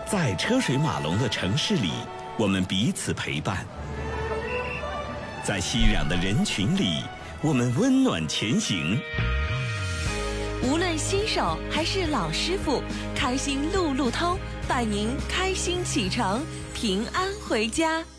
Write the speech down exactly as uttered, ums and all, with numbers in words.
在车水马龙的城市里，我们彼此陪伴；在熙攘的人群里，我们温暖前行。 无论新手还是老师傅，开心路路通，伴您开心启程，平安回家。